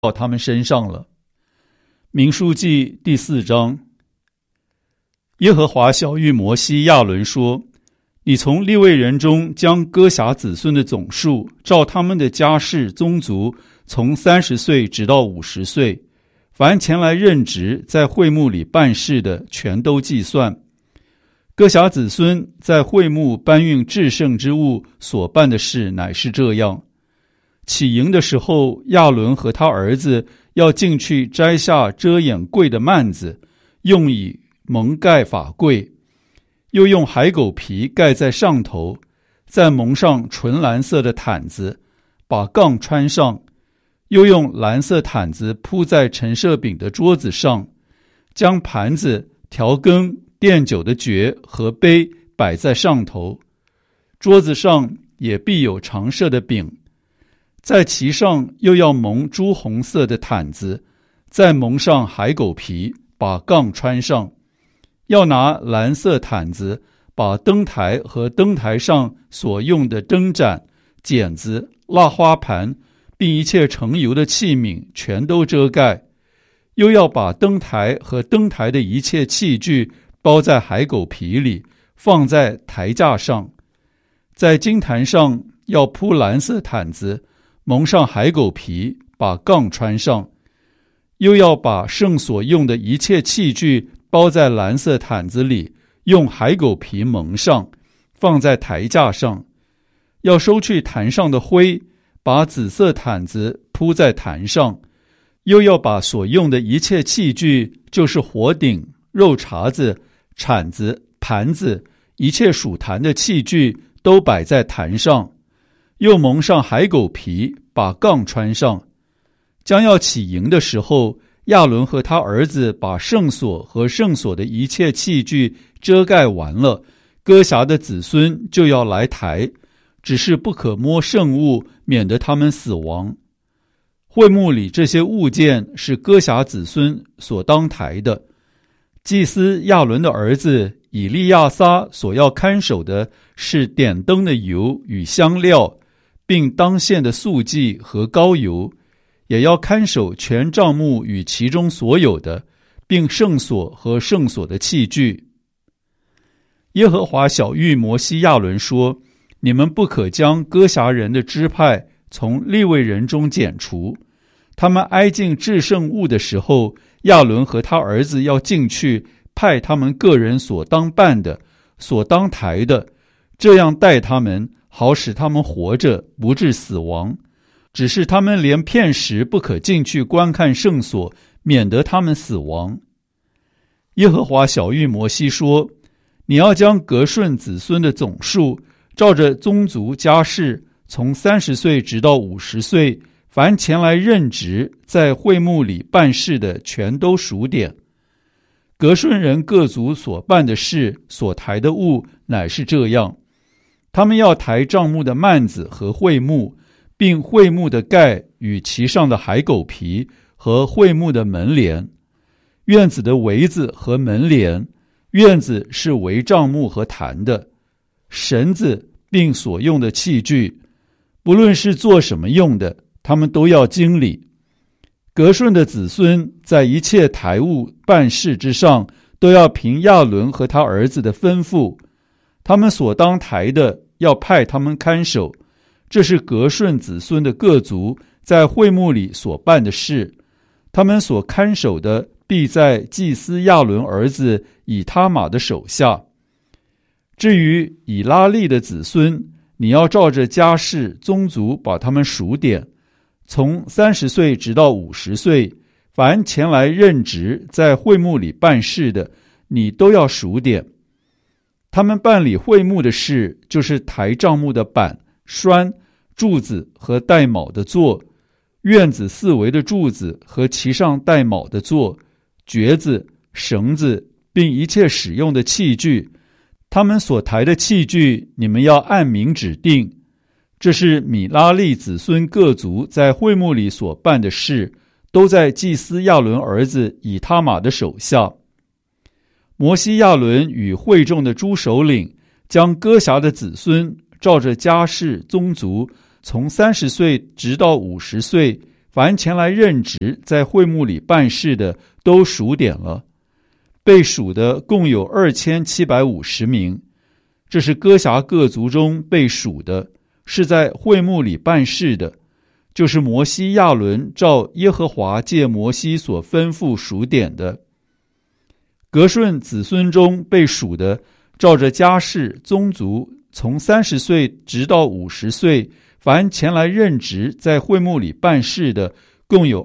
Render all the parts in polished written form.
到他们身上了。民数记第4章。耶和华晓谕摩西亚伦说，你从利未人中将哥辖子孙的总数照他们的家世宗族，从30岁直到50岁，凡前来任职在会幕里办事的，全都计算。哥辖子孙在会幕搬运至圣之物所办的事乃是这样：起营的时候，亚伦和他儿子要进去摘下遮掩柜的幔子，用以蒙盖法柜，又用海狗皮盖在上头，再蒙上纯蓝色的毯子，把杠穿上，又用蓝色毯子铺在陈设饼的桌子上，将盘子、调羹、奠酒的爵和杯摆在上头，桌子上也必有常设的饼，在其上又要蒙朱红色的毯子，再蒙上海狗皮，把杠穿上。要拿蓝色毯子把灯台和灯台上所用的灯盏、剪子、蜡花盘并一切盛油的器皿全都遮盖，又要把灯台和灯台的一切器具包在海狗皮里，放在台架上。在金坛上要铺蓝色毯子，蒙上海狗皮，把杠穿上，又要把圣所用的一切器具包在蓝色毯子里，用海狗皮蒙上，放在台架上。要收去坛上的灰，把紫色毯子铺在坛上，又要把所用的一切器具，就是火鼎、肉茬子、铲子、盘子，一切属坛的器具都摆在坛上，又蒙上海狗皮，把杠穿上。将要起营的时候，亚伦和他儿子把圣所和圣所的一切器具遮盖完了，哥辖的子孙就要来抬，只是不可摸圣物，免得他们死亡。会幕里这些物件是哥辖子孙所当抬的。祭司亚伦的儿子以利亚撒所要看守的是点灯的油与香料，并当献的素祭和膏油，也要看守全帐幕与其中所有的，并圣所和圣所的器具。耶和华晓谕摩西亚伦说，你们不可将哥辖人的支派从利未人中剪除，他们挨近至圣物的时候，亚伦和他儿子要进去，派他们个人所当办的、所当抬的，这样待他们，好使他们活着，不致死亡。只是他们连片时不可进去观看圣所，免得他们死亡。耶和华晓谕摩西说，你要将革顺子孙的总数，照着宗族家世，从30岁直到50岁，凡前来任职在会幕里办事的，全都数点。革顺人各族所办的事，所抬的物，乃是这样：他们要抬帐幕的幔子和会幕，并会幕的盖与其上的海狗皮，和会幕的门帘，院子的围子和门帘，院子是围帐幕和坛的，绳子并所用的器具，不论是做什么用的，他们都要经理。革顺的子孙在一切台务办事之上，都要凭亚伦和他儿子的吩咐，他们所当抬的，要派他们看守。这是革顺子孙的各族在会幕里所办的事，他们所看守的，必在祭司亚伦儿子以他玛的手下。至于以拉利的子孙，你要照着家世宗族把他们数点，从30岁直到50岁，凡前来任职在会幕里办事的，你都要数点。他们办理会幕的事，就是抬帐幕的板、栓、柱子和带卯的座，院子四围的柱子和其上带卯的座，橛子、绳子，并一切使用的器具。他们所抬的器具，你们要按名指定。这是米拉利子孙各族在会幕里所办的事，都在祭司亚伦儿子以他玛的手下。摩西亚伦与会众的诸首领，将哥辖的子孙照着家世宗族，从30岁直到50岁， 凡前来任职在会幕里办事的都数点了，被数的共有2750名。这是哥辖各族中被数的，是在会幕里办事的，就是摩西亚伦照耶和华借摩西所吩咐数点的。革顺子孙中被数的，照着家世宗族，从30岁直到50岁，凡前来任职在会幕里办事的，共有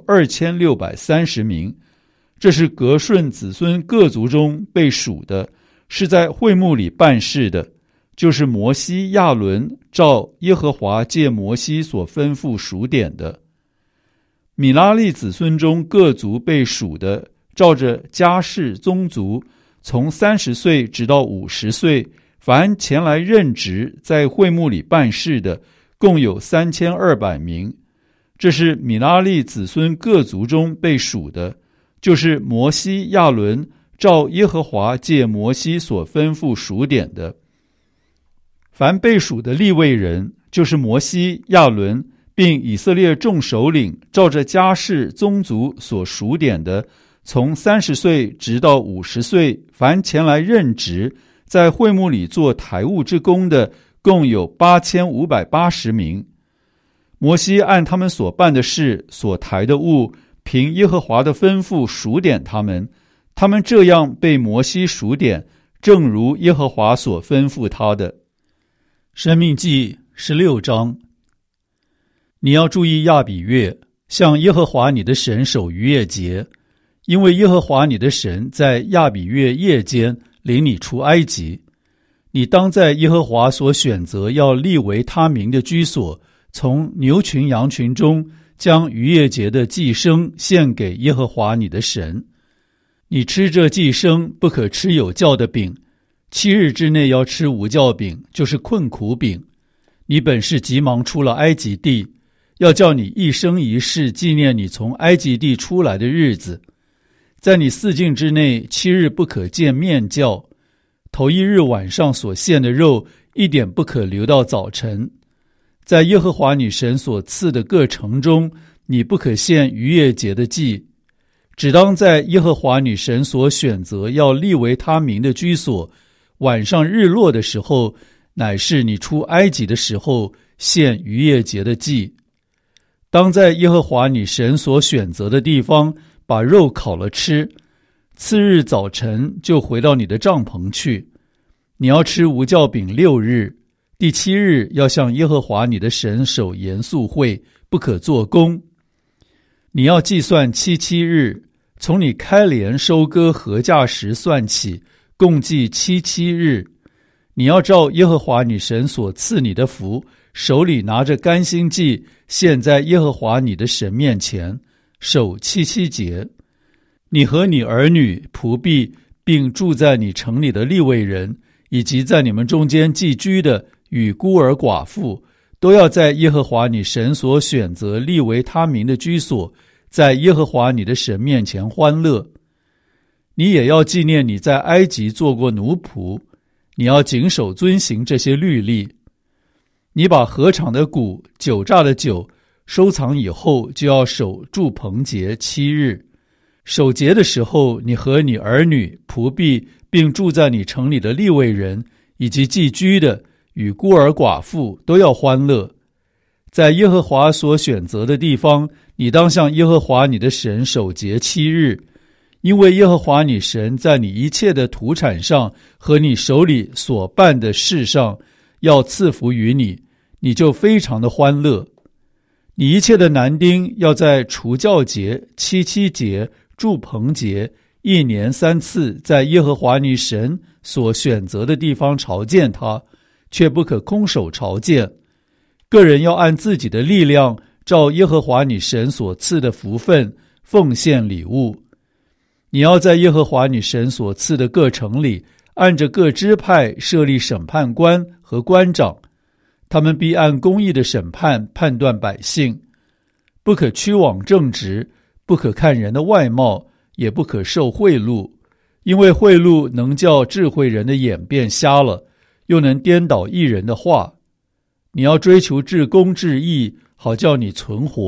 2630名。这是革顺子孙各族中被数的，是在会幕里办事的，就是摩西亚伦照耶和华借摩西所吩咐数点的。米拉利子孙中各族被数的，照着家世宗族，从30岁直到50岁，凡前来任职在会幕里办事的，共有3200名。这是米拉利子孙各族中被数的，就是摩西亚伦照耶和华借摩西所吩咐数点的。凡被数的利未人，就是摩西、亚伦，并以色列众首领，照着家世宗族所数点的，从30岁直到50岁，凡前来任职在会幕里做台务之工的，共有8580名。摩西按他们所办的事、所抬的物，凭耶和华的吩咐数点他们，他们这样被摩西数点，正如耶和华所吩咐他的。申命记16章。你要注意亚比月，向耶和华你的神守逾越节，因为耶和华你的神在亚比月夜间领你出埃及。你当在耶和华所选择要立为他名的居所，从牛群羊群中将逾越节的祭牲献给耶和华你的神。你吃这祭牲，不可吃有酵的饼，7日之内要吃无酵饼，就是困苦饼。你本是急忙出了埃及地，要叫你一生一世纪念你从埃及地出来的日子。在你4境之内7日不可见面酵，头1日晚上所献的肉一点不可留到早晨。在耶和华你神所赐的各城中，你不可献逾越节的祭，只当在耶和华你神所选择要立为他名的居所，晚上日落的时候，乃是你出埃及的时候，献逾越节的祭。当在耶和华你神所选择的地方把肉烤了吃，次日早晨就回到你的帐篷去。你要吃无酵饼6日，第7日要向耶和华你的神守严肃会，不可做工。你要计算7日，从你开镰收割禾稼时算起，共计7日。你要照耶和华你神所赐你的福，手里拿着甘心祭，献在耶和华你的神面前，守7节。你和你儿女、仆婢，并住在你城里的利未人，以及在你们中间寄居的与孤儿寡妇，都要在耶和华你神所选择立为他名的居所，在耶和华你的神面前欢乐。你也要纪念你在埃及做过奴仆，你要谨守遵行这些律例。你把禾场的谷、酒榨的酒收藏以后，就要守住棚节7日。守节的时候，你和你儿女、仆婢，并住在你城里的利未人，以及寄居的与孤儿寡妇，都要欢乐。在耶和华所选择的地方，你当向耶和华你的神守节7日，因为耶和华你神在你一切的土产上和你手里所办的事上要赐福于你，你就非常的欢乐。你一切的男丁要在除酵节、7节、住棚节1年3次，在耶和华你神所选择的地方朝见他，却不可空手朝见。个人要按自己的力量，照耶和华你神所赐的福分奉献礼物。你要在耶和华你神所赐的各城里，按着各支派设立审判官和官长，他们必按公义的审判判断百姓。不可屈枉正直，不可看人的外貌，也不可受贿赂，因为贿赂能叫智慧人的眼变瞎了，又能颠倒义人的话。你要追求至公至义，好叫你存活，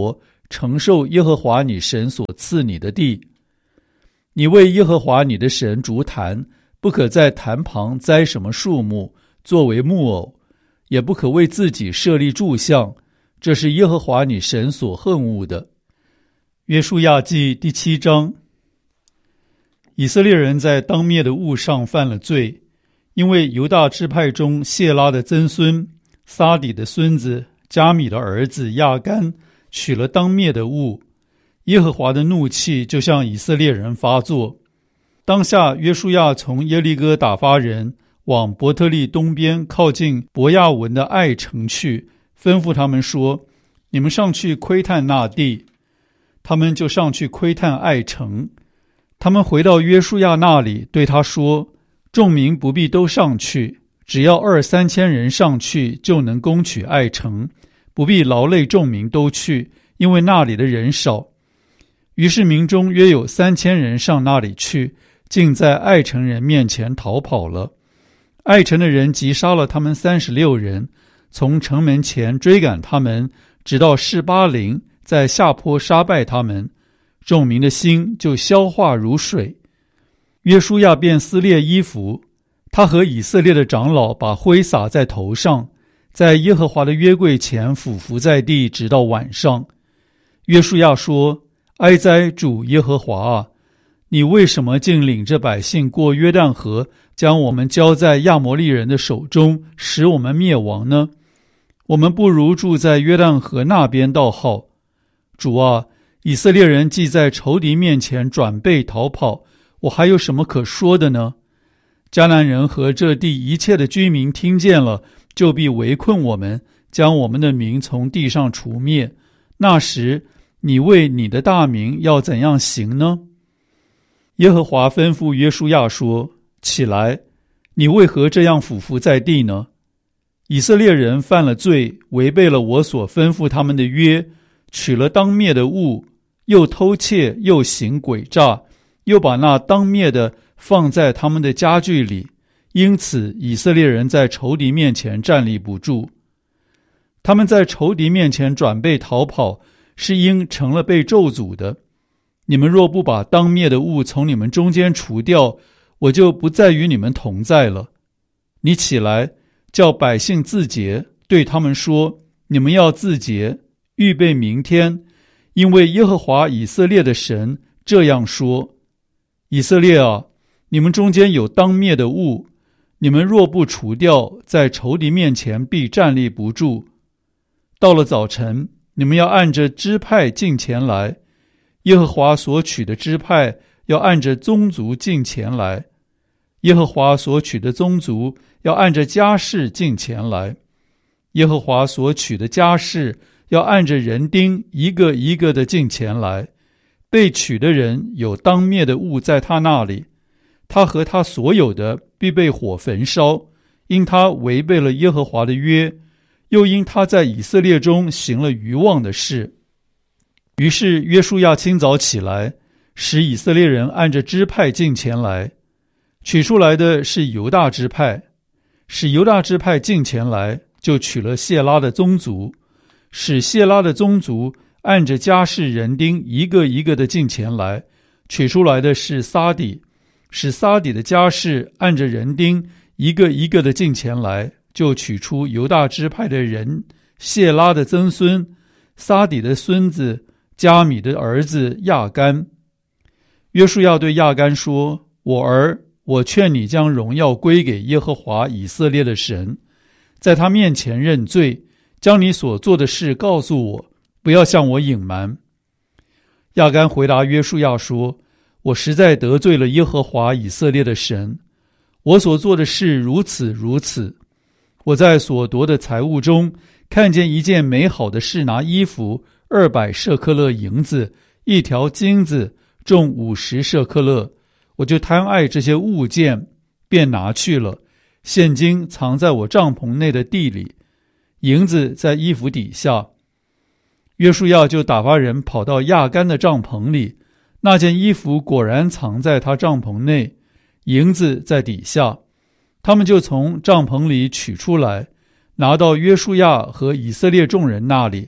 承受耶和华你神所赐你的地。你为耶和华你的神筑坛，不可在坛旁栽什么树木作为木偶，也不可为自己设立柱像，这是耶和华你神所恨恶的。约书亚记第7章。以色列人在当灭的物上犯了罪，因为犹大支派中谢拉的曾孙撒底的孙子加米的儿子亚干取了当灭的物，耶和华的怒气就向以色列人发作。当下约书亚从耶利哥打发人往伯特利东边靠近伯亚文的爱城去，吩咐他们说，你们上去窥探那地。他们就上去窥探爱城。他们回到约书亚那里，对他说，众民不必都上去，只要2-3千人上去就能攻取爱城，不必劳累众民都去，因为那里的人少。于是民中约有3000人上那里去，竟在爱城人面前逃跑了。爱城的人击杀了他们36人，从城门前追赶他们，直到示巴陵，在下坡杀败他们。众民的心就消化如水。约书亚便撕裂衣服，他和以色列的长老把灰撒在头上，在耶和华的约柜前俯伏在地，直到晚上。约书亚说，哀哉主耶和华啊，你为什么竟领着百姓过约旦河，将我们交在亚摩利人的手中，使我们灭亡呢？我们不如住在约旦河那边倒好。主啊，以色列人既在仇敌面前转背逃跑，我还有什么可说的呢？迦南人和这地一切的居民听见了，就必围困我们，将我们的名从地上除灭。那时，你为你的大名要怎样行呢？耶和华吩咐约书亚说，起来，你为何这样俯伏在地呢？以色列人犯了罪，违背了我所吩咐他们的约，取了当灭的物，又偷窃，又行诡诈，又把那当灭的放在他们的家具里，因此以色列人在仇敌面前站立不住。他们在仇敌面前转背逃跑，是因成了被咒诅的。你们若不把当灭的物从你们中间除掉，我就不再与你们同在了。你起来，叫百姓自洁，对他们说，你们要自洁，预备明天，因为耶和华以色列的神这样说，以色列啊，你们中间有当灭的物，你们若不除掉，在仇敌面前必站立不住。到了早晨，你们要按着支派进前来，耶和华所取的支派要按着宗族进前来，耶和华所取的宗族要按着家室进前来，耶和华所取的家室要按着人丁一个一个的进前来。被取的人有当灭的物在他那里，他和他所有的必被火焚烧，因他违背了耶和华的约，又因他在以色列中行了愚妄的事。于是约书亚清早起来，使以色列人按着支派进前来，取出来的是犹大支派，使犹大支派进前来，就取了谢拉的宗族，使谢拉的宗族按着家室人丁一个一个的进前来，取出来的是撒底，使撒底的家室按着人丁一个一个的进前来，就取出犹大支派的人谢拉的曾孙撒底的孙子加米的儿子亚干。约书亚对亚干说，我儿，我劝你将荣耀归给耶和华以色列的神，在他面前认罪，将你所做的事告诉我，不要向我隐瞒。亚干回答约书亚说，我实在得罪了耶和华以色列的神，我所做的事如此如此。我在所夺的财物中看见一件美好的示拿衣服，200舍克勒银子，一条金子重50舍克勒，我就贪爱这些物件，便拿去了。现金藏在我帐篷内的地里，银子在衣服底下。约书亚就打发人跑到亚干的帐篷里，那件衣服果然藏在他帐篷内，银子在底下。他们就从帐篷里取出来，拿到约书亚和以色列众人那里，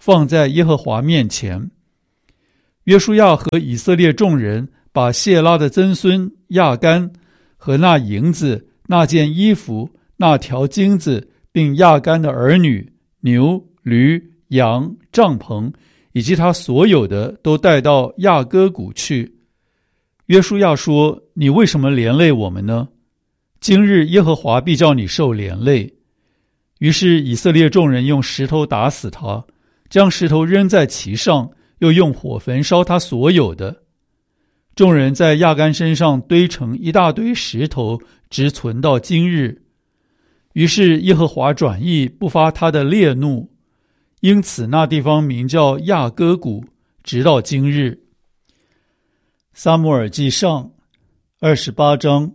放在耶和华面前。约书亚和以色列众人把谢拉的曾孙亚干和那银子、那件衣服、那条金子，并亚干的儿女、牛、驴、羊、帐篷，以及他所有的，都带到亚哥谷去。约书亚说：你为什么连累我们呢？今日耶和华必叫你受连累。于是以色列众人用石头打死他，将石头扔在其上，又用火焚烧他所有的。众人在亚干身上堆成一大堆石头，直存到今日。于是耶和华转意，不发他的烈怒，因此那地方名叫亚哥谷，直到今日。撒母耳记上28章。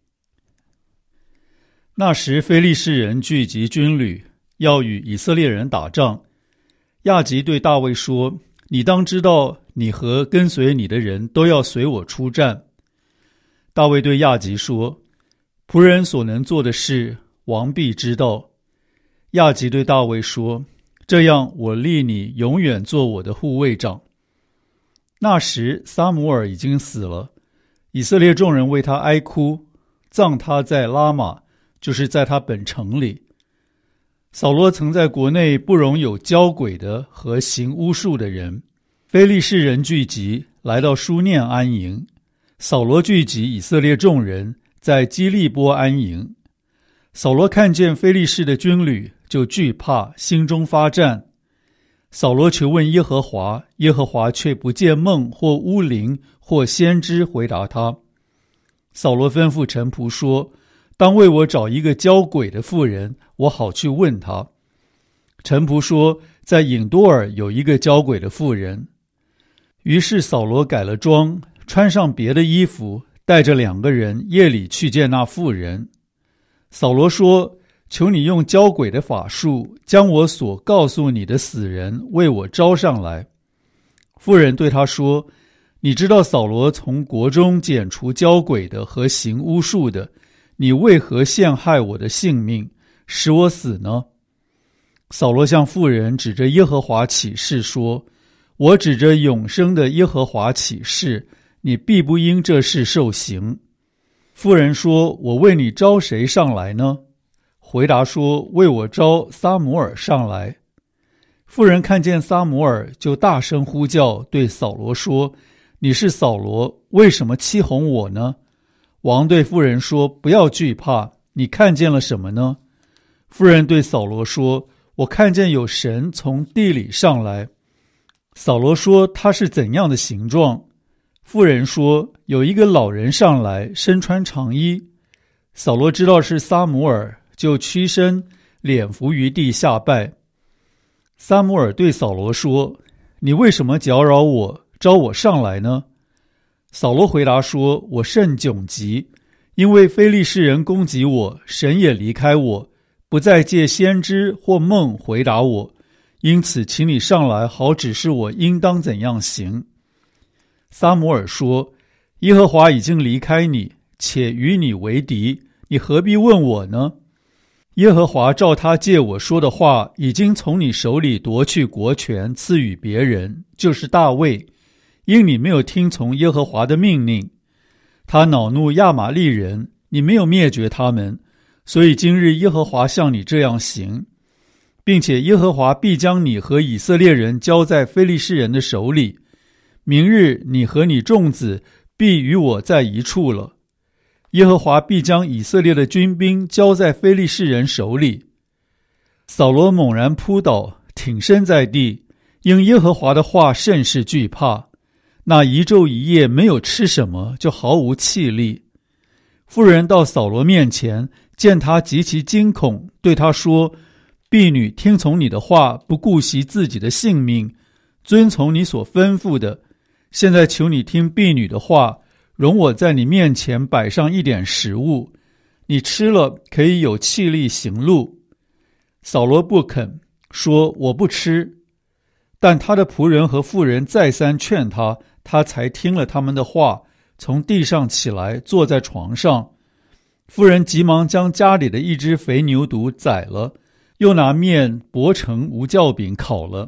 那时非利士人聚集军旅，要与以色列人打仗。亚吉对大卫说：你当知道，你和跟随你的人都要随我出战。大卫对亚吉说：仆人所能做的事，王必知道。亚吉对大卫说：这样，我立你永远做我的护卫长。那时撒母耳已经死了，以色列众人为他哀哭，葬他在拉玛，就是在他本城里。扫罗曾在国内不容有交鬼的和行巫术的人。非利士人聚集，来到书念安营。扫罗聚集以色列众人，在基利波安营。扫罗看见非利士的军旅，就惧怕，心中发战。扫罗求问耶和华，耶和华却不见梦或巫灵或先知回答他。扫罗吩咐臣仆说：当为我找一个交鬼的妇人，我好去问他。臣仆说：在隐多尔有一个交鬼的妇人。于是扫罗改了装，穿上别的衣服，带着2个人夜里去见那妇人。扫罗说：求你用交鬼的法术，将我所告诉你的死人为我招上来。妇人对他说：你知道扫罗从国中剪除交鬼的和行巫术的，你为何陷害我的性命，使我死呢？扫罗向妇人指着耶和华起誓说：我指着永生的耶和华起誓，你必不因这事受刑。妇人说：我为你招谁上来呢？回答说：为我招撒母耳上来。妇人看见撒母耳，就大声呼叫，对扫罗说：你是扫罗，为什么欺哄我呢？王对妇人说：不要惧怕，你看见了什么呢？妇人对扫罗说：我看见有神从地里上来。扫罗说：他是怎样的形状？妇人说：有一个老人上来，身穿长衣。扫罗知道是撒母耳，就屈身，脸伏于地下拜。撒母耳对扫罗说：你为什么搅扰我，招我上来呢？扫罗回答说：我甚窘急，因为非利士人攻击我，神也离开我，不再借先知或梦回答我，因此请你上来，好指示我应当怎样行。撒母耳说：耶和华已经离开你，且与你为敌，你何必问我呢？耶和华照他借我说的话，已经从你手里夺去国权，赐予别人，就是大卫，因你没有听从耶和华的命令。他恼怒亚玛利人，你没有灭绝他们，所以今日耶和华向你这样行，并且耶和华必将你和以色列人交在非利士人的手里。明日你和你众子必与我在一处了。耶和华必将以色列的军兵交在非利士人手里。扫罗猛然扑倒，挺身在地，因耶和华的话甚是惧怕。那一昼一夜没有吃什么，就毫无气力。妇人到扫罗面前，见他极其惊恐，对他说：婢女听从你的话，不顾惜自己的性命，遵从你所吩咐的。现在求你听婢女的话，容我在你面前摆上一点食物，你吃了可以有气力行路。扫罗不肯，说：我不吃。但他的仆人和妇人再三劝他，他才听了他们的话，从地上起来，坐在床上。妇人急忙将家里的一只肥牛犊宰了，又拿面磨成无酵饼烤了，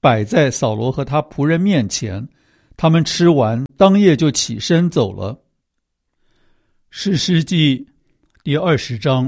摆在扫罗和他仆人面前，他们吃完，当夜就起身走了。士师记第20章。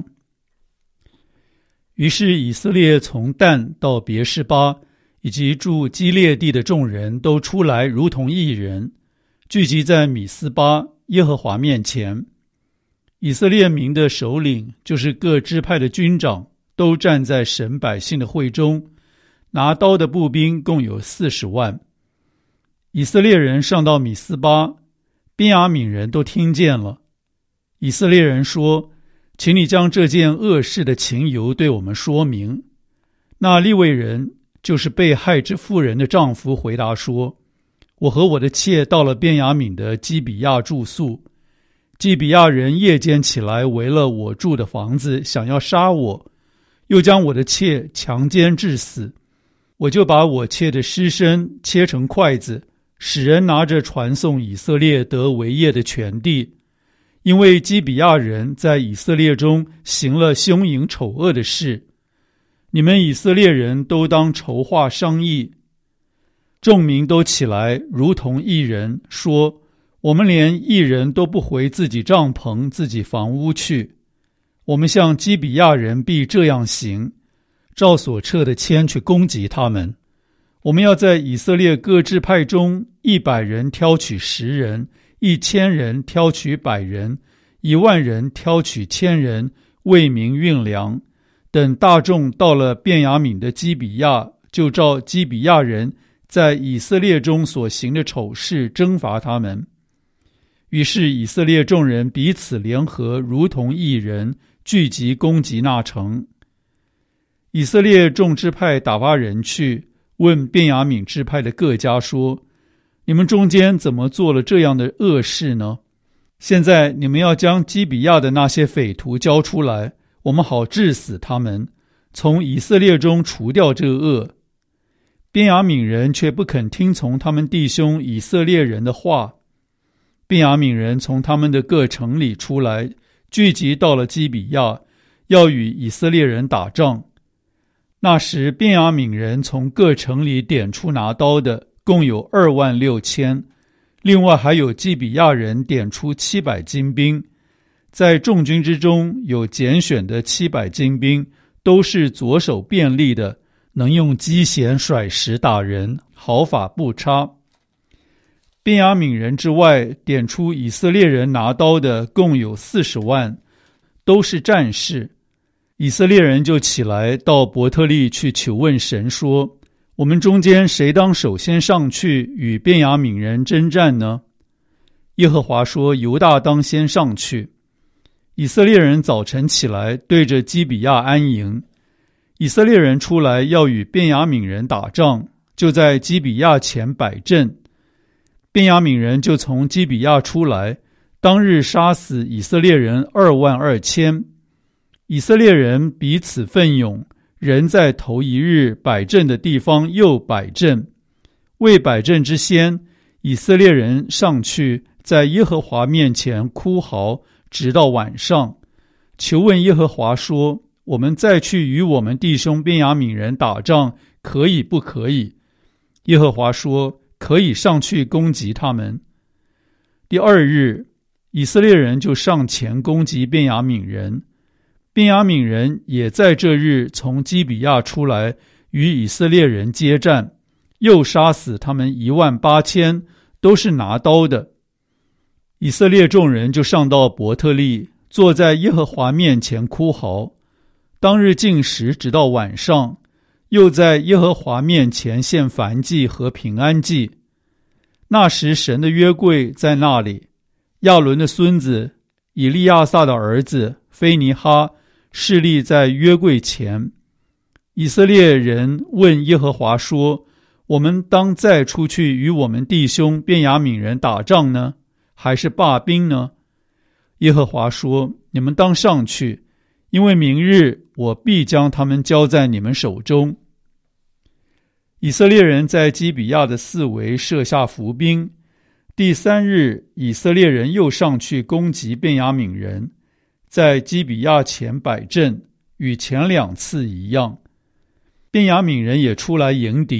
于是以色列从但到别是巴，以及住基列地的众人都出来，如同一人，聚集在米斯巴耶和华面前。以色列民的首领，就是各支派的军长，都站在神百姓的会中，拿刀的步兵共有40万。以色列人上到米斯巴，便雅悯人都听见了。以色列人说，请你将这件恶事的情由对我们说明。那利未人，就是被害之妇人的丈夫，回答说，我和我的妾到了便雅悯的基比亚住宿，基比亚人夜间起来围了我住的房子，想要杀我，又将我的妾强奸致死。我就把我妾的尸身切成筷子，使人拿着传送以色列得为业的全地。因为基比亚人在以色列中行了凶淫丑恶的事，你们以色列人都当筹划商议。众民都起来，如同一人，说，我们连一人都不回自己帐篷、自己房屋去。我们向基比亚人必这样行，照所撤的签去攻击他们。我们要在以色列各支派中100人挑取10人，1000人挑取100人，10000人挑取1000人，为民运粮。等大众到了便雅悯的基比亚，就照基比亚人在以色列中所行的丑事征伐他们。于是以色列众人彼此联合，如同一人，聚集攻击那城。以色列众支派打发人去问便雅悯支派的各家说，你们中间怎么做了这样的恶事呢？现在你们要将基比亚的那些匪徒交出来，我们好治死他们，从以色列中除掉这恶。便雅悯人却不肯听从他们弟兄以色列人的话。便雅悯人从他们的各城里出来，聚集到了基比亚，要与以色列人打仗。那时便雅悯人从各城里点出拿刀的，共有26000，另外还有基比亚人点出700精兵。在众军之中有拣选的700精兵，都是左手便利的，能用机弦甩石打人，毫发不差。便雅悯人之外，点出以色列人拿刀的共有40万，都是战士。以色列人就起来到伯特利去求问神说，我们中间谁当首先上去与便雅悯人征战呢？耶和华说，犹大当先上去。以色列人早晨起来，对着基比亚安营。以色列人出来要与便雅悯人打仗，就在基比亚前摆阵。便雅悯人就从基比亚出来，当日杀死以色列人22000。以色列人彼此奋勇，人在头一日摆阵的地方又摆阵。未摆阵之先，以色列人上去，在耶和华面前哭嚎，直到晚上，求问耶和华说，我们再去与我们弟兄便雅悯人打仗，可以不可以？耶和华说，可以上去攻击他们。第2日，以色列人就上前攻击便雅悯人。便雅悯人也在这日从基比亚出来，与以色列人接战，又杀死他们18000，都是拿刀的。以色列众人就上到伯特利，坐在耶和华面前哭嚎。当日禁食直到晚上，又在耶和华面前献燔祭和平安祭。那时神的约柜在那里，亚伦的孙子以利亚撒的儿子非尼哈侍立在约柜前。以色列人问耶和华说，我们当再出去与我们弟兄便雅悯人打仗呢，还是罢兵呢？耶和华说，你们当上去，因为明日我必将他们交在你们手中。以色列人在基比亚的四围设下伏兵。第3日，以色列人又上去攻击便雅悯人，在基比亚前摆阵，与前2次一样。便雅悯人也出来迎敌，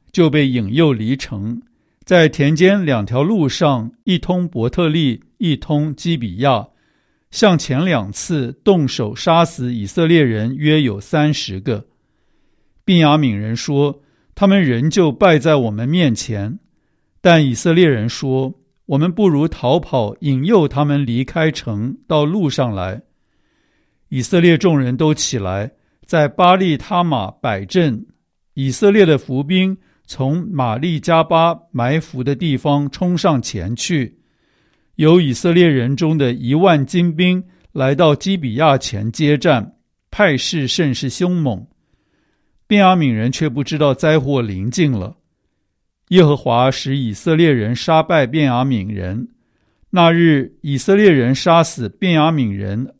就被引诱离城，在田间2条路上，一通伯特利，一通基比亚，像前2次动手杀死以色列人约有30个。便雅悯人说，他们仍旧败在我们面前，但以色列人说，我们不如逃跑，引诱他们离开城，到路上来。以色列众人都起来，在巴利他玛摆阵。以色列的伏兵从玛利加巴埋伏的地方冲上前去，有以色列人中的1万精兵来到基比亚前接战，派势甚是凶猛。便雅悯人却不知道灾祸临近了。耶和华使以色列人杀败便雅悯人。那日以色列人杀死便雅悯人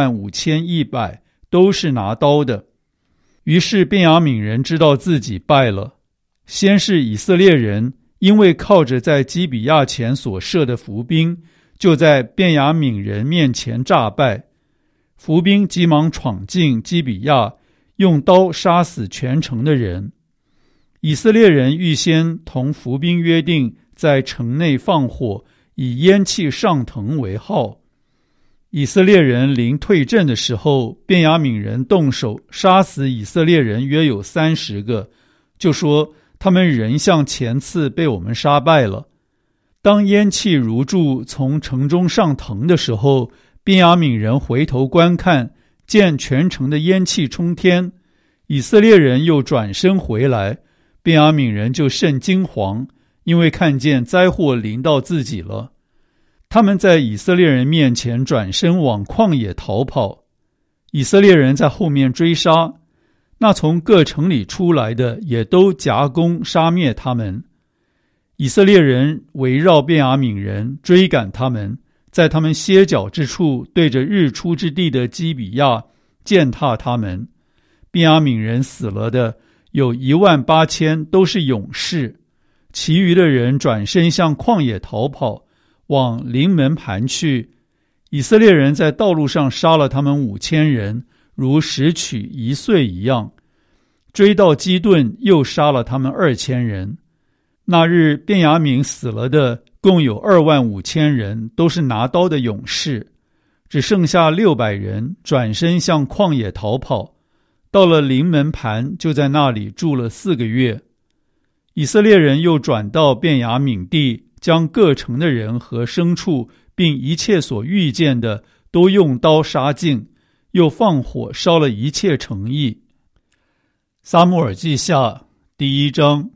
25100，都是拿刀的。于是便雅悯人知道自己败了。先是以色列人因为靠着在基比亚前所设的伏兵，就在便雅悯人面前诈败。伏兵急忙闯进基比亚，用刀杀死全城的人。以色列人预先同伏兵约定，在城内放火，以烟气上腾为号。以色列人临退阵的时候，便雅悯人动手杀死以色列人约有30个，就说他们仍像前次被我们杀败了。当烟气如柱从城中上腾的时候，便雅悯人回头观看，见全城的烟气冲天。以色列人又转身回来，便雅悯人就甚惊惶，因为看见灾祸临到自己了。他们在以色列人面前转身往旷野逃跑，以色列人在后面追杀，那从各城里出来的也都夹攻杀灭他们。以色列人围绕便雅悯人，追赶他们，在他们歇脚之处，对着日出之地的基比亚践踏他们。便雅悯人死了的有18000，都是勇士，其余的人转身向旷野逃跑，往临门盘去。以色列人在道路上杀了他们5000人，如拾取1岁一样。追到基顿，又杀了他们2000人。那日便雅悯死了的共有25000人，都是拿刀的勇士，只剩下600人，转身向旷野逃跑。到了临门盘，就在那里住了4个月。以色列人又转到便雅悯地，将各城的人和牲畜，并一切所遇见的，都用刀杀尽，又放火烧了一切城邑。撒母耳记下第1章。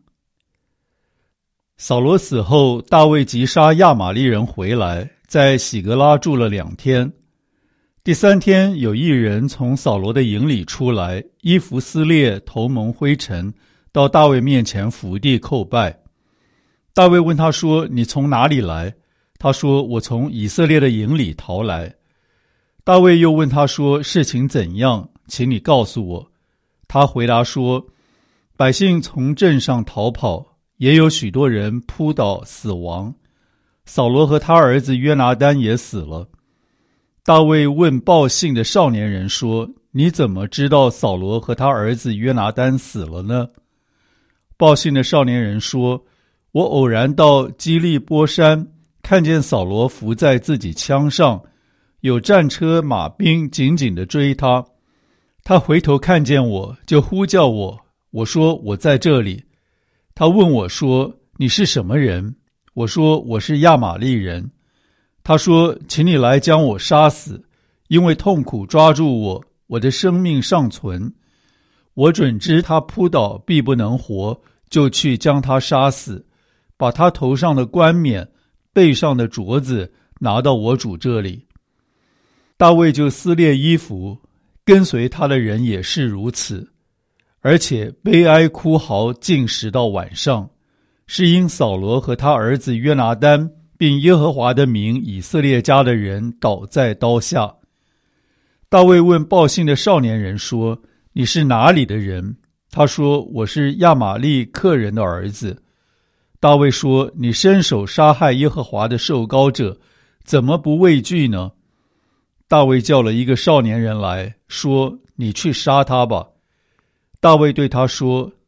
扫罗死后，大卫击杀亚玛利人回来，在喜格拉住了2天。第3天，有一人从扫罗的营里出来，衣服撕裂，头蒙灰尘，到大卫面前伏地叩拜。大卫问他说：“你从哪里来？”他说：“我从以色列的营里逃来。”大卫又问他说：“事情怎样？请你告诉我。”他回答说：“百姓从镇上逃跑，也有许多人扑倒死亡。扫罗和他儿子约拿单也死了。”大卫问报信的少年人说：“你怎么知道扫罗和他儿子约拿单死了呢？”报信的少年人说：“我偶然到基利波山，看见扫罗伏在自己枪上，有战车马兵紧紧地追他。他回头看见我，就呼叫我。我说：我在这里。他问我说：你是什么人？我说：我是亚玛利人。他说：请你来将我杀死，因为痛苦抓住我，我的生命尚存。我准知他扑倒必不能活，就去将他杀死，把他头上的冠冕、背上的镯子拿到我主这里。大卫就撕裂衣服，跟随他的人也是如此，而且悲哀哭嚎尽食到晚上，是因扫罗和他儿子约拿单并耶和华的名以色列家的人倒在刀下。大卫问报信的少年人说：你是哪里的人？他说：我是亚玛利克人的儿子。大卫说：你伸手杀害耶和华的受膏者，怎么不畏惧呢？大卫叫了一个少年人来说：你去杀他吧。大卫对他说：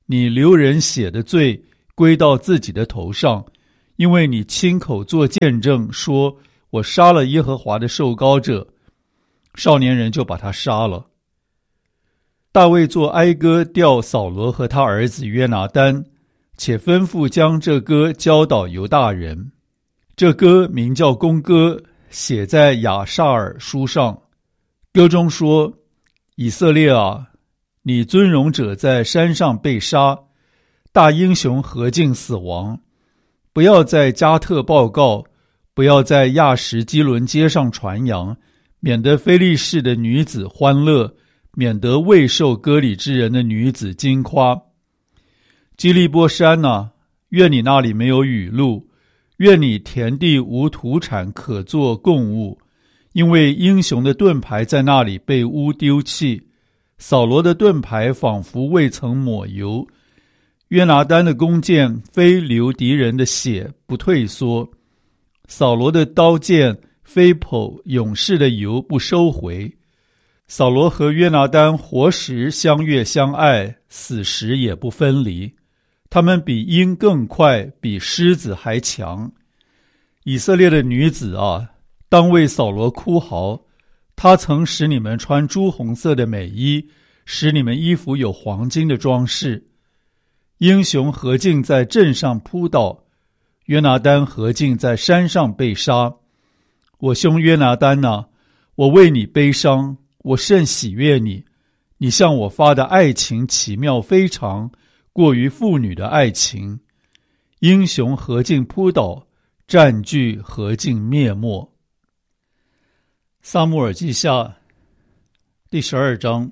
你流人血的罪归到自己的头上，因为你亲口做见证说，我杀了耶和华的受膏者。少年人就把他杀了。大卫做哀歌调扫罗和他儿子约拿单，且吩咐将这歌教导犹大人。这歌名叫弓歌，写在亚萨尔书上。歌中说，以色列啊，你尊荣者在山上被杀，大英雄何竟死亡。不要在加特报告，不要在亚什基伦街上传扬，免得非利士的女子欢乐，免得未受割礼之人的女子惊夸。基利波山啊，愿你那里没有雨露，愿你田地无土产可作供物，因为英雄的盾牌在那里被污丢弃，扫罗的盾牌仿佛未曾抹油，约拿单的弓箭非流敌人的血不退缩，扫罗的刀剑非剖勇士的油不收回。扫罗和约拿单活时相悦相爱，死时也不分离。他们比鹰更快，比狮子还强。以色列的女子啊，当为扫罗哭嚎，他曾使你们穿朱红色的美衣，使你们衣服有黄金的装饰。英雄何竟在阵上扑倒，约拿单何竟在山上被杀。我兄约拿单啊，我为你悲伤，我甚喜悦你。你向我发的爱情奇妙非常，过于妇女的爱情。英雄何竟扑倒，占据何竟灭没。撒母耳记下第12章。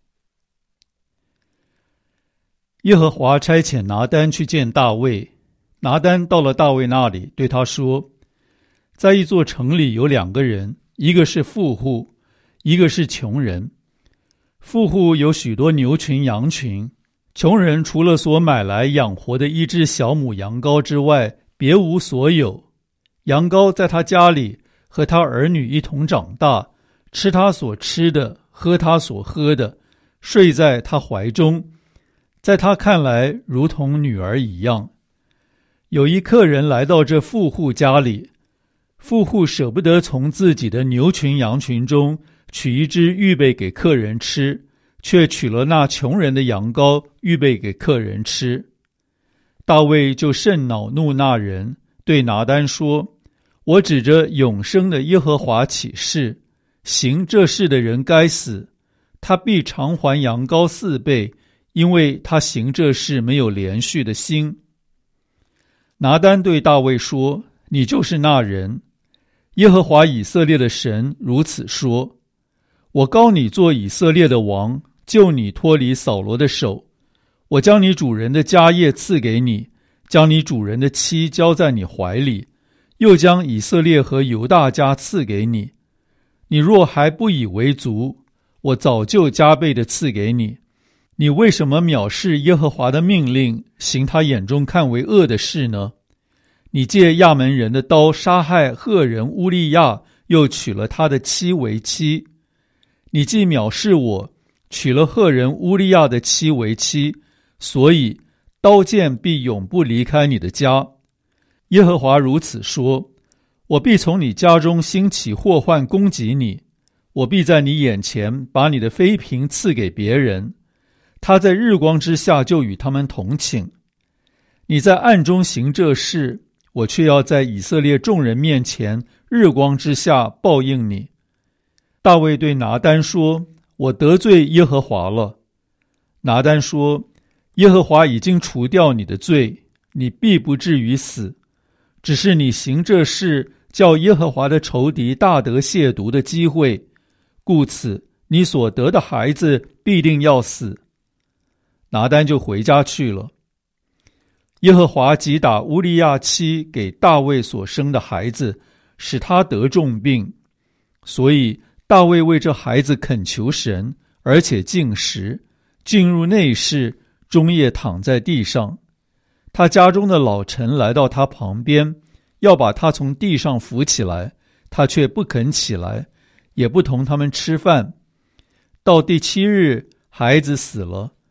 耶和华差遣拿单去见大卫。拿单到了大卫那里，对他说，在一座城里有2个人，一个是富户，一个是穷人。富户有许多牛群羊群，穷人除了所买来养活的一只小母羊羔之外，别无所有。羊羔在他家里和他儿女一同长大，吃他所吃的，喝他所喝的，睡在他怀中，在他看来如同女儿一样。有一客人来到这富户家里，富户舍不得从自己的牛群羊群中取一只预备给客人吃，却取了那穷人的羊羔预备给客人吃。大卫就甚恼怒那人，对拿单说，我指着永生的耶和华起誓，行这事的人该死，他必偿还羊羔4倍，因为他行这事没有连续的心。拿单对大卫说，你就是那人。耶和华以色列的神如此说，我膏你做以色列的王，救你脱离扫罗的手。我将你主人的家业赐给你，将你主人的妻交在你怀里，又将以色列和犹大家赐给你。你若还不以为足，我早就加倍的赐给你。你为什么藐视耶和华的命令，行他眼中看为恶的事呢？你借亚门人的刀杀害赫人乌利亚，又娶了他的妻为妻。你既藐视我，娶了赫人乌利亚的妻为妻，所以刀剑必永不离开你的家。耶和华如此说，我必从你家中兴起祸患攻击你，我必在你眼前把你的妃嫔赐给别人，他在日光之下就与他们同寝。你在暗中行这事，我却要在以色列众人面前日光之下报应你。大卫对拿单说，我得罪耶和华了。拿单说，耶和华已经除掉你的罪，你必不至于死，只是你行这事，叫耶和华的仇敌大得亵渎的机会，故此你所得的孩子必定要死。拿单就回家去了。耶和华击打乌利亚妻给大卫所生的孩子，使他得重病，所以大卫为这孩子恳求神，而且禁食，进入内室，终夜躺在地上。他家中的老臣来到他旁边，要把他从地上扶起来，他却不肯起来，也不同他们吃饭。到第7日，孩子死了。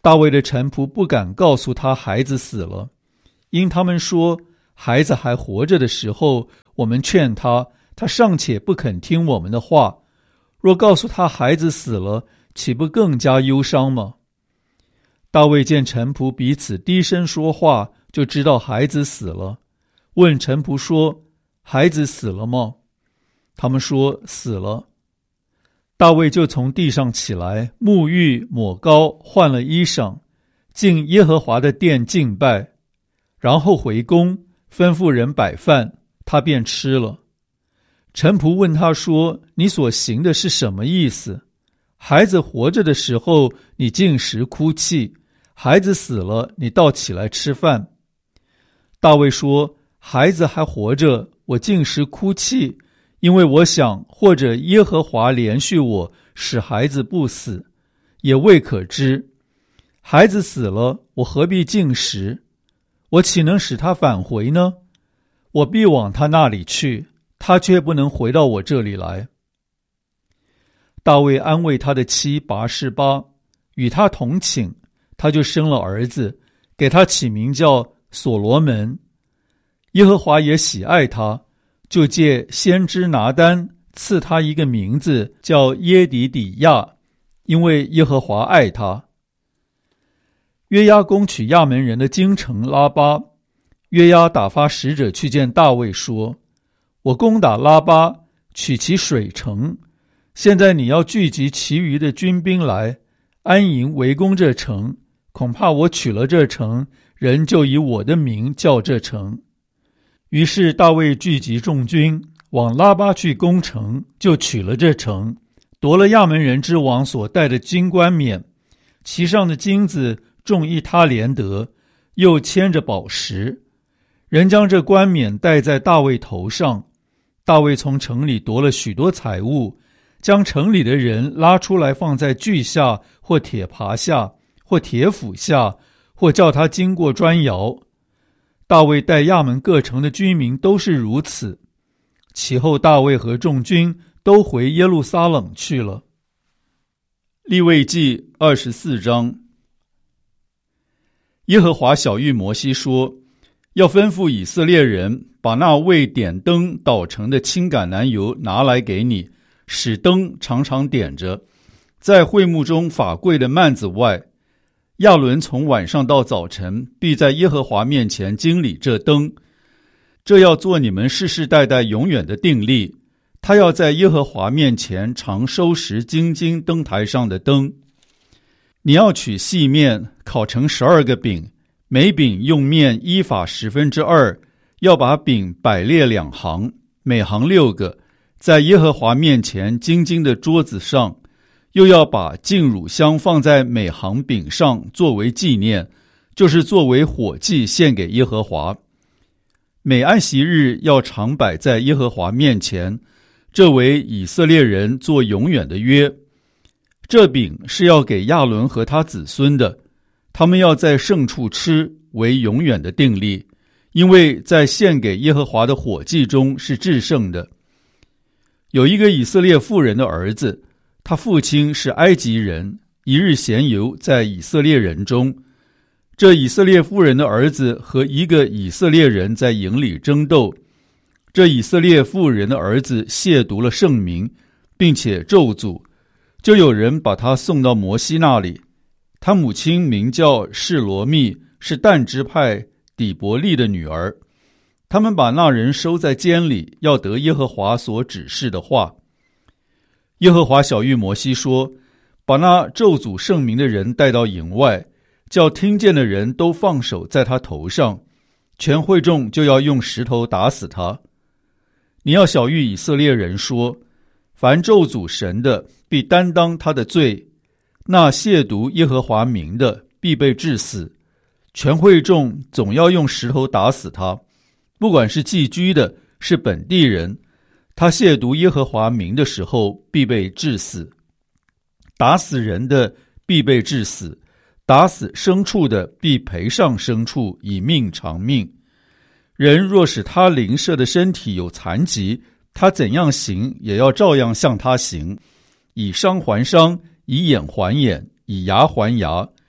大卫的臣仆不敢告诉他孩子死了，因他们说孩子还活着的时候，我们劝他，他尚且不肯听我们的话，若告诉他孩子死了，岂不更加忧伤吗？大卫见臣仆彼此低声说话，就知道孩子死了，问臣仆说，孩子死了吗？他们说死了。大卫就从地上起来，沐浴抹膏，换了衣裳，进耶和华的殿敬拜，然后回宫，吩咐人摆饭，他便吃了。臣仆问他说，你所行的是什么意思？孩子活着的时候，你进食哭泣，孩子死了，你倒起来吃饭。大卫说，孩子还活着，我进食哭泣，因为我想，或者耶和华怜恤我，使孩子不死，也未可知。孩子死了，我何必进食？我岂能使他返回呢？我必往他那里去，他却不能回到我这里来。大卫安慰他的妻拔示巴，与他同寝，他就生了儿子，给他起名叫所罗门。耶和华也喜爱他，就借先知拿单赐他一个名字，叫耶底底亚，因为耶和华爱他。约押攻取亚门人的京城拉巴，约押打发使者去见大卫说，我攻打拉巴，取其水城，现在你要聚集其余的军兵来，安营围攻这城，恐怕我取了这城，人就以我的名叫这城。于是大卫聚集众军，往拉巴去攻城，就取了这城，夺了亚门人之王所带的金冠冕，其上的金子重一他连得，又牵着宝石。人将这冠冕戴在大卫头上。大卫从城里夺了许多财物，将城里的人拉出来，放在锯下，或铁耙下，或铁斧下，或叫他经过砖窑。大卫带亚门各城的居民都是如此。其后大卫和众军都回耶路撒冷去了。利未记24章。耶和华晓谕摩西说，要吩咐以色列人把那为点灯捣成的青橄榄油拿来给你，使灯常常点着，在会幕中法柜的幔子外。亚伦从晚上到早晨，必在耶和华面前经理这灯，这要做你们世世代代永远的定例。他要在耶和华面前常收拾金金灯台上的灯。你要取细面，烤成12个饼，每饼用面依法2/10，要把饼摆列2行，每行6个，在耶和华面前金金的桌子上。又要把净乳香放在每行饼上，作为纪念，就是作为火祭献给耶和华。每安息日要常摆在耶和华面前，这为以色列人做永远的约。这饼是要给亚伦和他子孙的，他们要在圣处吃，为永远的定例，因为在献给耶和华的火祭中是至圣的。有一个以色列妇人的儿子，他父亲是埃及人，一日闲游在以色列人中。这以色列妇人的儿子和一个以色列人在营里争斗，这以色列妇人的儿子亵渎了圣名，并且咒诅，就有人把他送到摩西那里。他母亲名叫示罗密，是但支派底伯利的女儿。他们把那人收在监里，要得耶和华所指示的话。耶和华晓谕摩西说，把那咒诅圣名的人带到营外，叫听见的人都放手在他头上，全会众就要用石头打死他。你要晓谕以色列人说，凡咒诅神的，必担当他的罪，那亵渎耶和华名的，必被治死。全会众总要用石头打死他，不管是寄居的，是本地人，他亵渎耶和华名的时候，必被治死。打死人的必被治死，打死牲畜的必赔上牲畜，以命偿命。人若使他邻舍的身体有残疾，他怎样行，也要照样向他行，以伤还伤，以眼还眼，以牙还牙。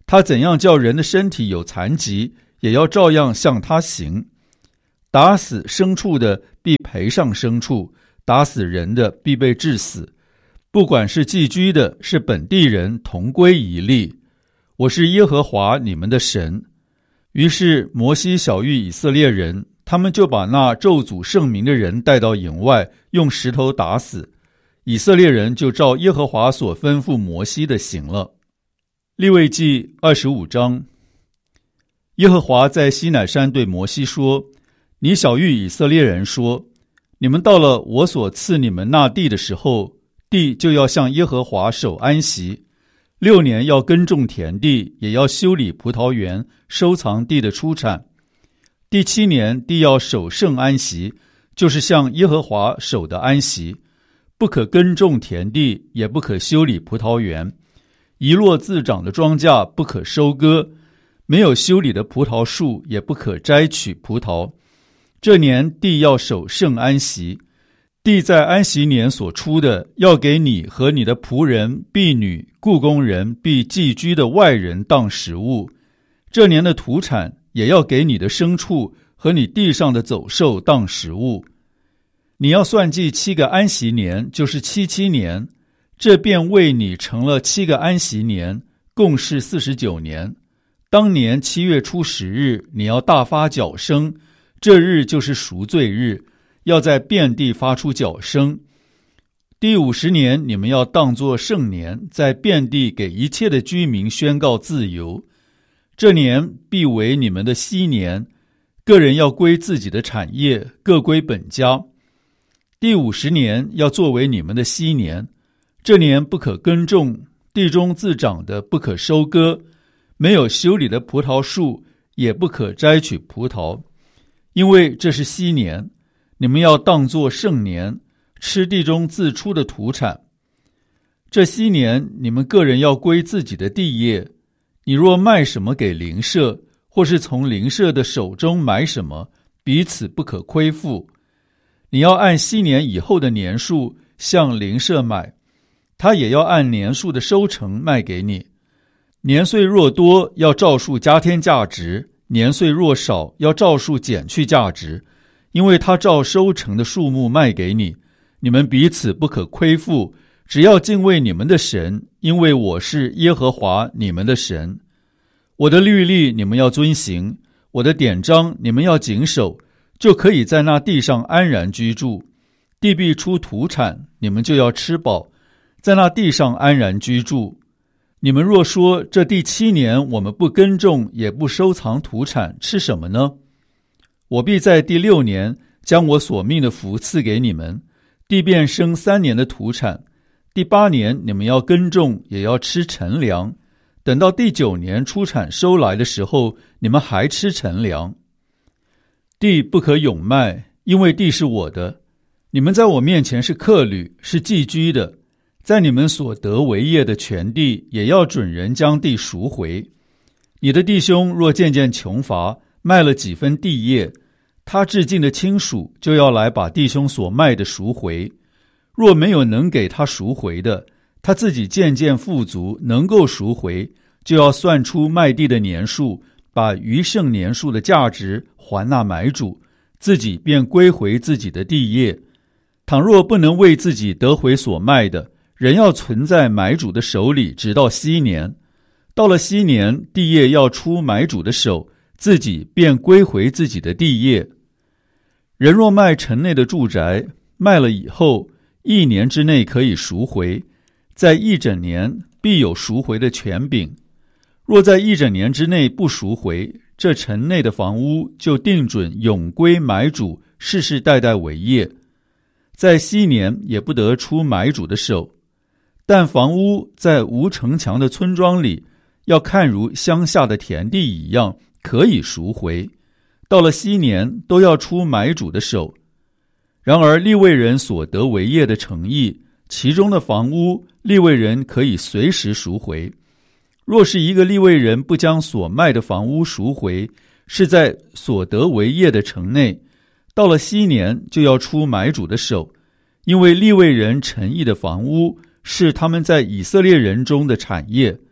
他怎样叫人的身体有残疾，也要照样向他行。打死牲畜的必赔上牲畜，打死人的必被治死。不管是寄居的，是本地人，同归一例。我是耶和华你们的神。于是摩西晓谕以色列人，他们就把那咒诅圣民的人带到营外，用石头打死。以色列人就照耶和华所吩咐摩西的行了。利未记25章。耶和华在西乃山对摩西说，你晓谕以色列人说，你们到了我所赐你们那地的时候，地就要向耶和华守安息。6年要耕种田地，也要修理葡萄园，收藏地的出产。第7年，地要守圣安息，就是向耶和华守的安息，不可耕种田地，也不可修理葡萄园。遗落自长的庄稼不可收割，没有修理的葡萄树也不可摘取葡萄。这年地要守圣安息。地在安息年所出的，要给你和你的仆人、婢女、雇工人、必寄居的外人当食物。这年的土产也要给你的牲畜和你地上的走兽当食物。你要算计7个安息年，就是77年，这便为你成了7个安息年，共是49年。当年7月初10日，你要大发角声，这日就是赎罪日，要在遍地发出角声。第50年，你们要当作圣年，在遍地给一切的居民宣告自由。这年必为你们的息年，个人要归自己的产业，各归本家。第50年要作为你们的息年，这年不可耕种，地中自长的不可收割，没有修理的葡萄树也不可摘取葡萄，因为这是息年，你们要当作圣年，吃地中自出的土产。这息年你们个人要归自己的地业，你若卖什么给邻舍，或是从邻舍的手中买什么，彼此不可亏负。你要按息年以后的年数向邻舍买，他也要按年数的收成卖给你。年岁若多，要照数加添价值；年岁若少，要照数减去价值。因为他照收成的数目卖给你，你们彼此不可亏负，只要敬畏你们的神，因为我是耶和华你们的神。我的律例你们要遵行，我的典章你们要谨守，就可以在那地上安然居住。地必出土产，你们就要吃饱，在那地上安然居住。你们若说，这第7年我们不耕种，也不收藏土产，吃什么呢？我必在第6年将我所命的福赐给你们，地便生3年的土产。第8年你们要耕种，也要吃陈粮。等到第9年出产收来的时候，你们还吃陈粮。地不可永卖，因为地是我的。你们在我面前是客旅，是寄居的。在你们所得为业的全地，也要准人将地赎回。你的弟兄若渐渐穷乏，卖了几分地业，他至近的亲属就要来把弟兄所卖的赎回。若没有能给他赎回的，他自己渐渐富足，能够赎回，就要算出卖地的年数，把余剩年数的价值还那买主，自己便归回自己的地业。倘若不能为自己得回所卖的，人要存在买主的手里，直到息年。到了息年，地业要出买主的手，自己便归回自己的地业。人若卖城内的住宅，卖了以后1年之内可以赎回，在1整年必有赎回的权柄。若在1整年之内不赎回，这城内的房屋就定准永归买主，世世代代为业。在息年也不得出买主的手。但房屋在无城墙的村庄里，要看如乡下的田地一样，可以赎回。到了息年，都要出买主的手。然而利未人所得为业的城邑，其中的房屋，利未人可以随时赎回。若是一个利未人不将所卖的房屋赎回，是在所得为业的城内，到了息年就要出买主的手，因为利未人城邑的房屋是他们在以色列人中的产业。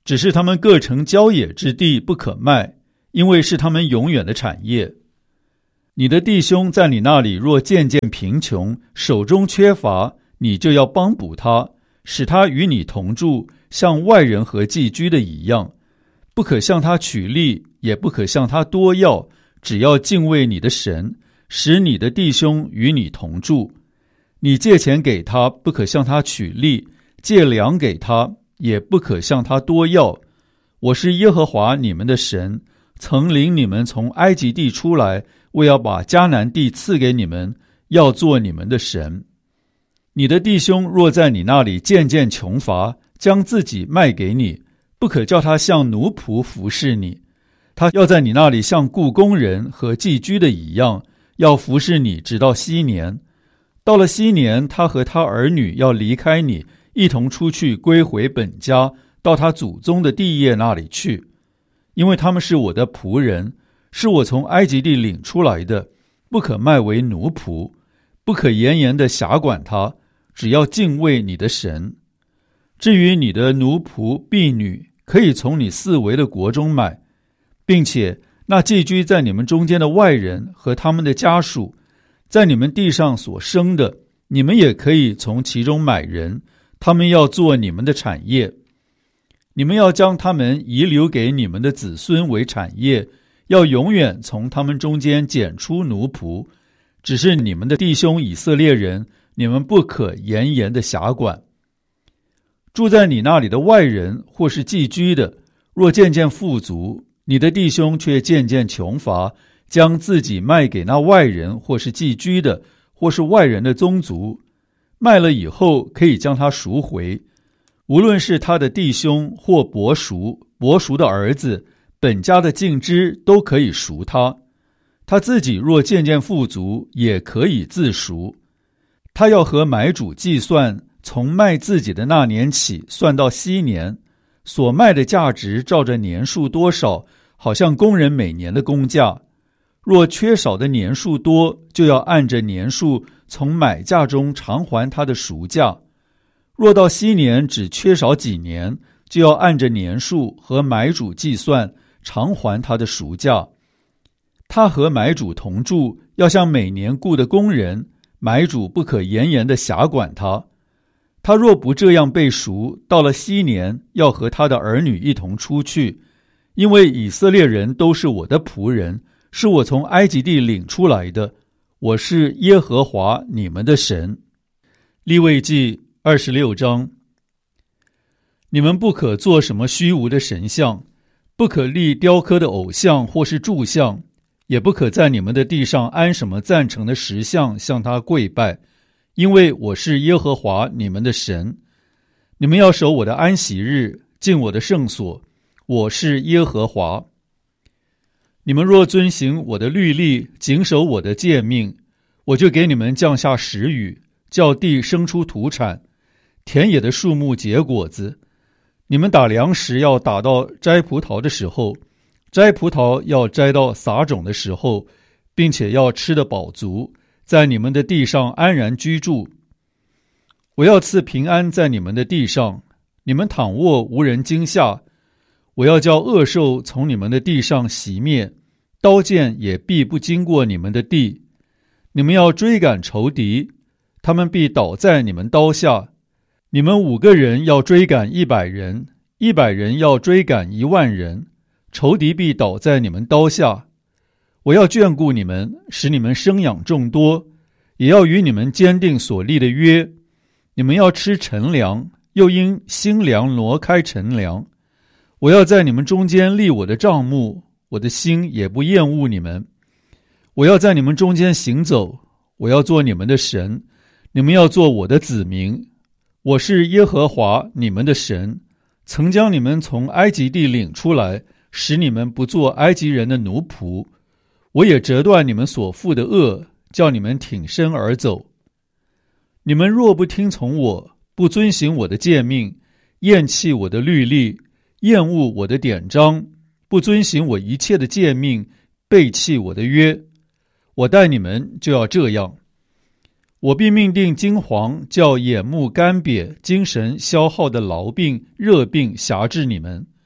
只是他们各成郊野之地，不可卖，因为是他们永远的产业。你的弟兄在你那里若渐渐贫穷，手中缺乏，你就要帮补他，使他与你同住，像外人和寄居的一样，不可向他取利，也不可向他多要，只要敬畏你的神，使你的弟兄与你同住。你借钱给他，不可向他取利，借粮给他，也不可向他多要。我是耶和华你们的神，曾领你们从埃及地出来，为要把迦南地赐给你们，要做你们的神。你的弟兄若在你那里渐渐穷乏，将自己卖给你，不可叫他像奴仆服侍你，他要在你那里像雇工人和寄居的一样，要服侍你直到禧年。到了禧年，他和他儿女要离开你，一同出去归回本家，到他祖宗的地业那里去，因为他们是我的仆人，是我从埃及地领出来的，不可卖为奴仆，不可严严地辖管他，只要敬畏你的神。至于你的奴仆婢女，可以从你四围的国中买，并且那寄居在你们中间的外人和他们的家属，在你们地上所生的，你们也可以从其中买人，他们要做你们的产业。你们要将他们遗留给你们的子孙为产业，要永远从他们中间拣出奴仆，只是你们的弟兄以色列人，你们不可严严的辖管。住在你那里的外人或是寄居的，若渐渐富足，你的弟兄却渐渐穷乏，将自己卖给那外人或是寄居的，或是外人的宗族，卖了以后可以将他赎回，无论是他的弟兄或伯叔的儿子，本家的净支都可以赎他。他自己若渐渐富足，也可以自赎。他要和买主计算，从卖自己的那年起算到禧年，所卖的价值照着年数多少，好像工人每年的工价。若缺少的年数多，就要按着年数从买价中偿还他的赎价。若到禧年只缺少几年，就要按着年数和买主计算，偿还他的赎价。他和买主同住，要像每年雇的工人，买主不可严严地辖管他。他若不这样被赎，到了禧年，要和他的儿女一同出去，因为以色列人都是我的仆人，是我从埃及地领出来的，我是耶和华你们的神。利未记26章。你们不可做什么虚无的神像，不可立雕刻的偶像或是柱像，也不可在你们的地上安什么赞成的石像向他跪拜，因为我是耶和华你们的神。你们要守我的安息日，进我的圣所，我是耶和华。你们若遵行我的律例，谨守我的诫命，我就给你们降下时雨，叫地生出土产，田野的树木结果子。你们打粮食要打到摘葡萄的时候，摘葡萄要摘到撒种的时候，并且要吃得饱足，在你们的地上安然居住。我要赐平安在你们的地上，你们躺卧无人惊吓。我要叫恶兽从你们的地上熄灭，刀剑也必不经过你们的地。你们要追赶仇敌，他们必倒在你们刀下。你们5个人要追赶100人，100人要追赶10000人，仇敌必倒在你们刀下。我要眷顾你们，使你们生养众多，也要与你们坚定所立的约。你们要吃陈粮，又因新粮挪开陈粮。我要在你们中间立我的帐幕，我的心也不厌恶你们。我要在你们中间行走，我要做你们的神，你们要做我的子民。我是耶和华你们的神，曾将你们从埃及地领出来，使你们不做埃及人的奴仆。我也折断你们所负的轭，叫你们挺身而走。你们若不听从我，不遵行我的诫命，厌弃我的律例，厌恶我的典章，不遵行我一切的诫命，背弃我的约，我待你们就要这样。我必命定惊惶，叫眼目干瘪、精神消耗的痨病、热病辖制你们，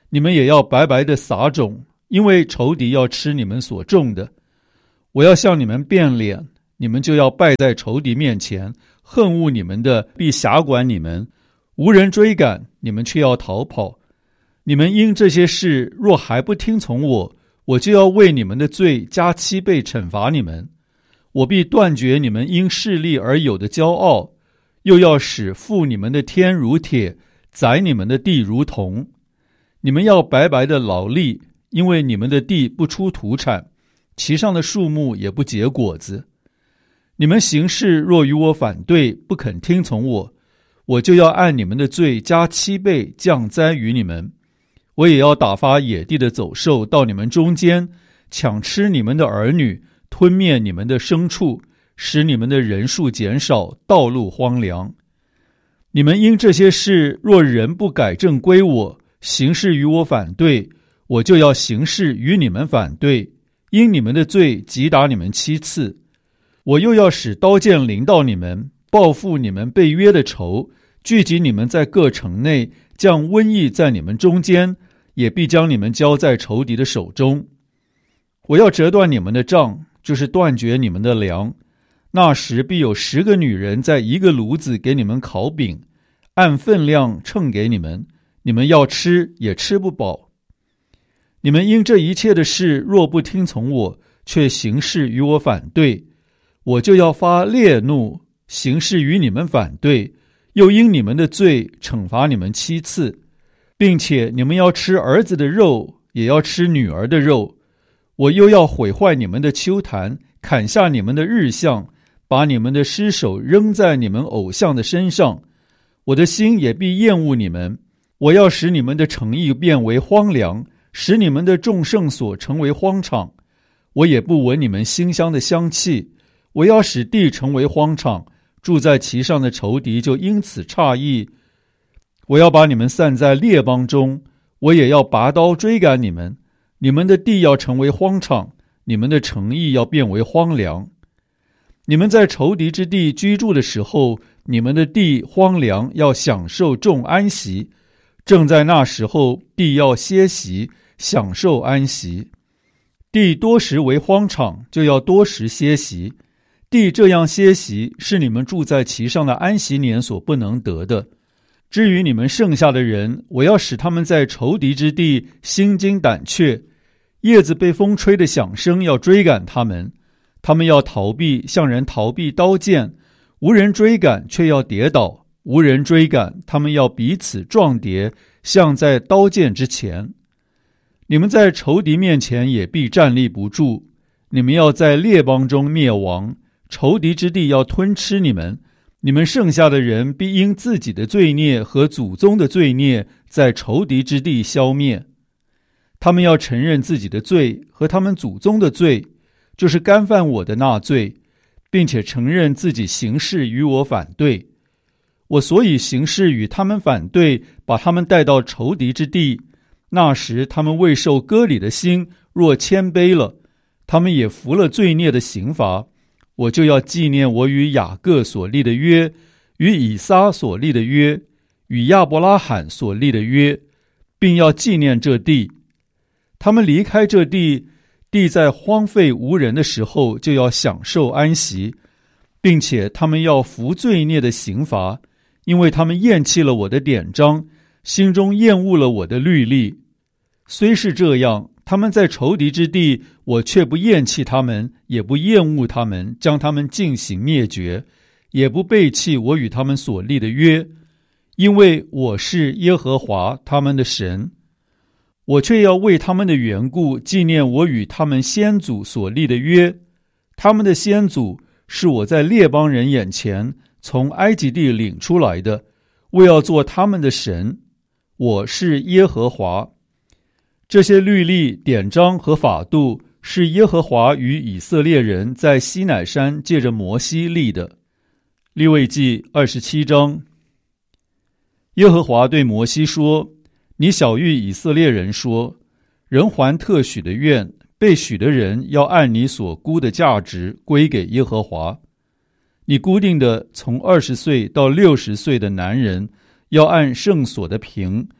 你们也要白白的撒种，因为仇敌要吃你们所种的。我要向你们变脸，你们就要败在仇敌面前，恨恶你们的必辖管你们，无人追赶，你们却要逃跑。你们因这些事若还不听从我，我就要为你们的罪加7倍惩罚你们。我必断绝你们因势力而有的骄傲，又要使覆你们的天如铁，宰你们的地如铜。你们要白白的劳力，因为你们的地不出土产，其上的树木也不结果子。你们行事若与我反对，不肯听从我，我就要按你们的罪加7倍降灾于你们。我也要打发野地的走兽到你们中间，抢吃你们的儿女，吞灭你们的牲畜，使你们的人数减少，道路荒凉。你们因这些事若人不改正归我，行事与我反对，我就要行事与你们反对，因你们的罪击打你们7次。我又要使刀剑临到你们，报复你们被约的仇，聚集你们在各城内，降瘟疫在你们中间，也必将你们交在仇敌的手中。我要折断你们的杖，就是断绝你们的粮。那时必有10个女人在一个炉子给你们烤饼，按分量称给你们，你们要吃也吃不饱。你们因这一切的事若不听从我，却行事与我反对，我就要发烈怒，行事与你们反对，又因你们的罪惩罚你们7次，并且你们要吃儿子的肉，也要吃女儿的肉。我又要毁坏你们的丘坛，砍下你们的日像，把你们的尸首扔在你们偶像的身上。我的心也必厌恶你们。我要使你们的城邑变为荒凉，使你们的众圣所成为荒场。我也不闻你们馨香的香气。我要使地成为荒场，住在其上的仇敌就因此诧异。我要把你们散在列邦中，我也要拔刀追赶你们。你们的地要成为荒场，你们的城邑要变为荒凉。你们在仇敌之地居住的时候，你们的地荒凉，要享受众安息。正在那时候，地要歇息，享受安息。地多时为荒场，就要多时歇息。地这样歇息，是你们住在其上的安息年所不能得的。至于你们剩下的人，我要使他们在仇敌之地心惊胆怯，叶子被风吹的响声要追赶他们，他们要逃避，像人逃避刀剑，无人追赶却要跌倒，无人追赶，他们要彼此撞跌，像在刀剑之前。你们在仇敌面前也必站立不住，你们要在列邦中灭亡，仇敌之地要吞吃你们。你们剩下的人必因自己的罪孽和祖宗的罪孽在仇敌之地消灭。他们要承认自己的罪和他们祖宗的罪，就是干犯我的那罪，并且承认自己行事与我反对。我所以行事与他们反对，把他们带到仇敌之地。那时他们未受割礼的心若谦卑了，他们也服了罪孽的刑罚，我就要纪念我与雅各所立的约，与以撒所立的约，与亚伯拉罕所立的约，并要纪念这地。他们离开这地，地在荒废无人的时候，就要享受安息，并且他们要服罪孽的刑罚，因为他们厌弃了我的典章，心中厌恶了我的律例。虽是这样，他们在仇敌之地，我却不厌弃他们，也不厌恶他们，将他们进行灭绝，也不背弃我与他们所立的约，因为我是耶和华他们的神。我却要为他们的缘故纪念我与他们先祖所立的约。他们的先祖是我在列邦人眼前从埃及地领出来的，为要做他们的神。我是耶和华。这些律例、典章和法度是耶和华与以色列人在西乃山借着摩西立的。利未记27章。耶和华对摩西说：你晓谕以色列人说，人还特许的愿，被许的人要按你所估的价值归给耶和华。你固定的从20岁到60岁的男人，要按圣所的平，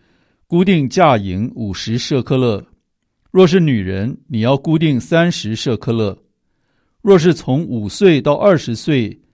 固定价银50舍克勒；若是女人，你要固定30舍克勒；若是从5岁到20岁，